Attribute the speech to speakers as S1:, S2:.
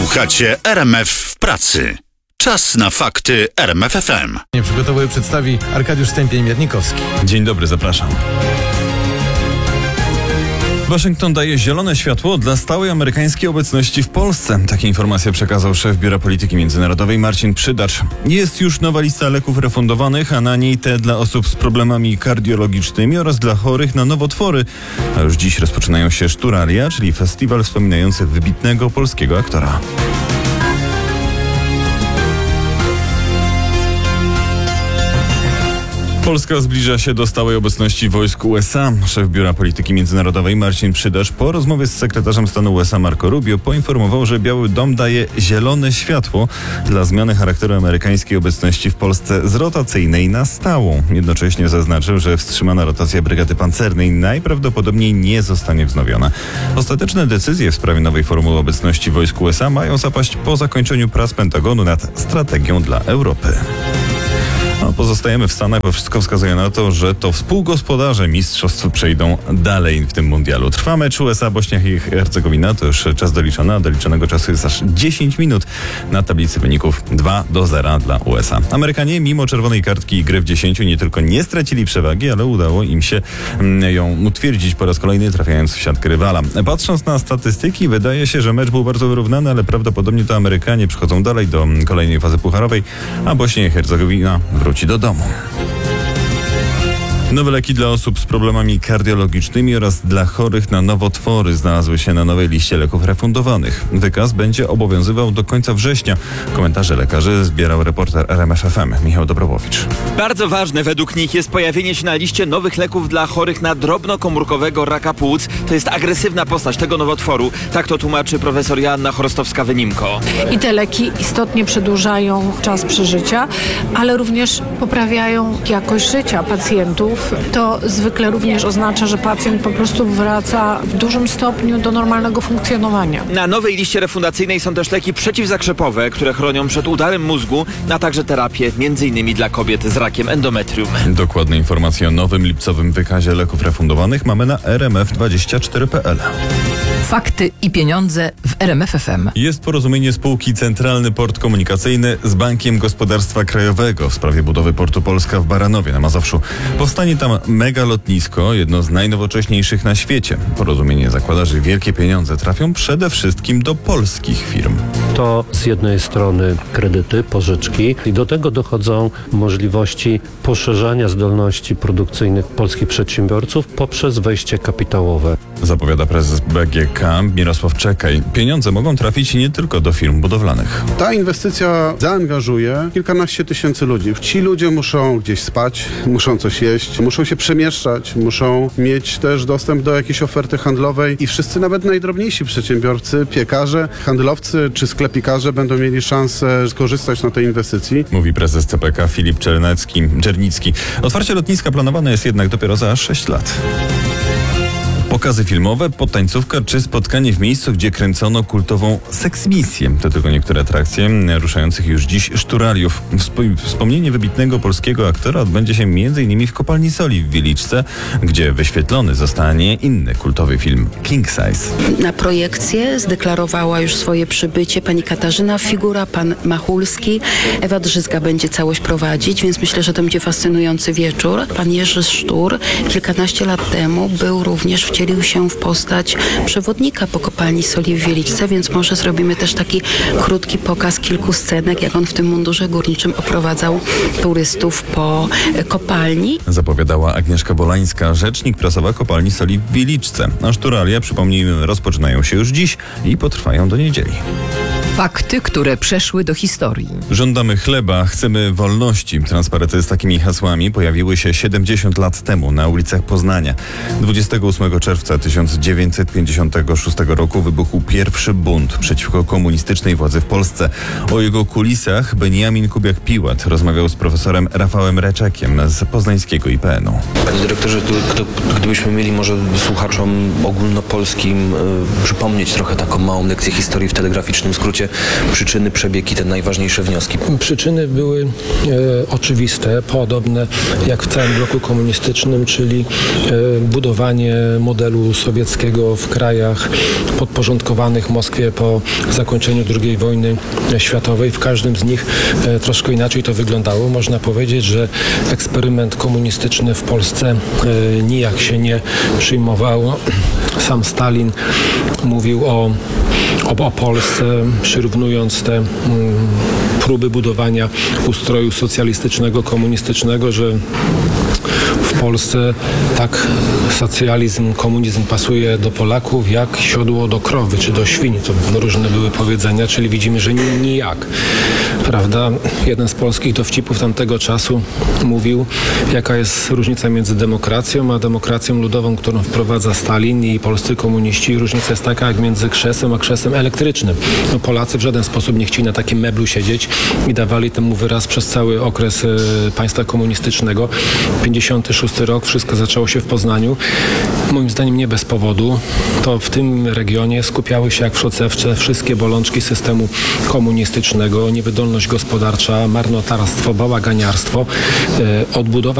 S1: Słuchacie RMF w pracy. Czas na fakty RMF FM.
S2: Przygotowuje przedstawi Arkadiusz Stępień-Miernikowski.
S3: Dzień dobry, zapraszam. Waszyngton daje zielone światło dla stałej amerykańskiej obecności w Polsce. Takie informacje przekazał szef Biura Polityki Międzynarodowej Marcin Przydacz. Jest już nowa lista leków refundowanych, a na niej te dla osób z problemami kardiologicznymi oraz dla chorych na nowotwory. A już dziś rozpoczynają się Szturalia, czyli festiwal wspominający wybitnego polskiego aktora. Polska zbliża się do stałej obecności wojsk USA. Szef Biura Polityki Międzynarodowej Marcin Przydacz po rozmowie z sekretarzem stanu USA Marco Rubio poinformował, że Biały Dom daje zielone światło dla zmiany charakteru amerykańskiej obecności w Polsce z rotacyjnej na stałą. Jednocześnie zaznaczył, że wstrzymana rotacja brygady pancernej najprawdopodobniej nie zostanie wznowiona. Ostateczne decyzje w sprawie nowej formuły obecności wojsk USA mają zapaść po zakończeniu prac Pentagonu nad strategią dla Europy. Pozostajemy w Stanach, bo wszystko wskazuje na to, że to współgospodarze mistrzostw przejdą dalej w tym mundialu. Trwa mecz USA-Bośnia i Hercegowina, to już czas doliczony, a doliczonego czasu jest aż 10 minut. Na tablicy wyników 2-0 dla USA. Amerykanie mimo czerwonej kartki i gry w 10 nie tylko nie stracili przewagi, ale udało im się ją utwierdzić po raz kolejny, trafiając w siatkę rywala. Patrząc na statystyki, wydaje się, że mecz był bardzo wyrównany, ale prawdopodobnie to Amerykanie przechodzą dalej do kolejnej fazy pucharowej, a Bośnia i Hercegowina wróci do domu. Nowe leki dla osób z problemami kardiologicznymi oraz dla chorych na nowotwory znalazły się na nowej liście leków refundowanych. Wykaz będzie obowiązywał do końca września. Komentarze lekarzy zbierał reporter RMF FM Michał Dobrowowicz.
S4: Bardzo ważne według nich jest pojawienie się na liście nowych leków dla chorych na drobnokomórkowego raka płuc. To jest agresywna postać tego nowotworu. Tak to tłumaczy profesor Joanna Chorostowska-Wynimko.
S5: I te leki istotnie przedłużają czas przeżycia, ale również poprawiają jakość życia pacjentów. To zwykle również oznacza, że pacjent po prostu wraca w dużym stopniu do normalnego funkcjonowania.
S4: Na nowej liście refundacyjnej są też leki przeciwzakrzepowe, które chronią przed udarem mózgu, a także terapie m.in. dla kobiet z rakiem endometrium.
S3: Dokładne informacje o nowym lipcowym wykazie leków refundowanych mamy na rmf24.pl.
S6: Fakty i pieniądze w RMF FM.
S3: Jest porozumienie spółki Centralny Port Komunikacyjny z Bankiem Gospodarstwa Krajowego w sprawie budowy Portu Polska w Baranowie na Mazowszu. Powstanie tam mega lotnisko, jedno z najnowocześniejszych na świecie. Porozumienie zakłada, że wielkie pieniądze trafią przede wszystkim do polskich firm.
S7: To z jednej strony kredyty, pożyczki i do tego dochodzą możliwości poszerzania zdolności produkcyjnych polskich przedsiębiorców poprzez wejście kapitałowe.
S3: Zapowiada prezes BGK Mirosław Czekaj. Pieniądze mogą trafić nie tylko do firm budowlanych.
S8: Ta inwestycja zaangażuje kilkanaście tysięcy ludzi. Ci ludzie muszą gdzieś spać, muszą coś jeść, muszą się przemieszczać, muszą mieć też dostęp do jakiejś oferty handlowej i wszyscy, nawet najdrobniejsi przedsiębiorcy, piekarze, handlowcy czy sklepikarze będą mieli szansę skorzystać na tej inwestycji.
S3: Mówi prezes CPK Filip Czernicki. Otwarcie lotniska planowane jest jednak dopiero za 6 lat. Pokazy filmowe, podtańcówka czy spotkanie w miejscu, gdzie kręcono kultową seksmisję. To tylko niektóre atrakcje ruszających już dziś Szturaliów. Wspomnienie wybitnego polskiego aktora odbędzie się m.in. w Kopalni Soli w Wieliczce, gdzie wyświetlony zostanie inny kultowy film King Size.
S9: Na projekcję zdeklarowała już swoje przybycie pani Katarzyna Figura, pan Machulski. Ewa Drzyzga będzie całość prowadzić, więc myślę, że to będzie fascynujący wieczór. Pan Jerzy Sztur kilkanaście lat temu był również wcielił się w postać przewodnika po Kopalni Soli w Wieliczce, więc może zrobimy też taki krótki pokaz kilku scenek, jak on w tym mundurze górniczym oprowadzał turystów po kopalni.
S3: Zapowiadała Agnieszka Bolańska, rzecznik prasowa Kopalni Soli w Wieliczce. A Szturalia, przypomnijmy, rozpoczynają się już dziś i potrwają do niedzieli.
S6: Fakty, które przeszły do historii.
S3: Żądamy chleba, chcemy wolności. Transparenty z takimi hasłami pojawiły się 70 lat temu na ulicach Poznania. 28 czerwca 1956 roku wybuchł pierwszy bunt przeciwko komunistycznej władzy w Polsce. O jego kulisach Beniamin Kubiak-Piłat rozmawiał z profesorem Rafałem Reczekiem z poznańskiego IPN-u.
S10: Panie dyrektorze, gdybyśmy mieli może słuchaczom ogólnopolskim przypomnieć trochę taką małą lekcję historii w telegraficznym skrócie, widzicie przyczyny, przebieg i te najważniejsze wnioski?
S11: Przyczyny były oczywiste, podobne jak w całym bloku komunistycznym, czyli budowanie modelu sowieckiego w krajach podporządkowanych Moskwie po zakończeniu II wojny światowej. W każdym z nich troszkę inaczej to wyglądało. Można powiedzieć, że eksperyment komunistyczny w Polsce nijak się nie przyjmował. Sam Stalin mówił o Polsce, przyrównując te próby budowania ustroju socjalistycznego, komunistycznego, że w Polsce tak socjalizm, komunizm pasuje do Polaków jak siodło do krowy czy do świni. To różne były powiedzenia, czyli widzimy, że nijak. Prawda? Jeden z polskich dowcipów tamtego czasu mówił, jaka jest różnica między demokracją a demokracją ludową, którą wprowadza Stalin i polscy komuniści. Różnica jest taka jak między krzesłem a krzesłem elektrycznym. No, Polacy w żaden sposób nie chcieli na takim meblu siedzieć i dawali temu wyraz przez cały okres państwa komunistycznego. 56 rok, wszystko zaczęło się w Poznaniu. Moim zdaniem nie bez powodu. To w tym regionie skupiały się jak w szocewce wszystkie bolączki systemu komunistycznego, niewydolność gospodarcza, marnotrawstwo, bałaganiarstwo, odbudowa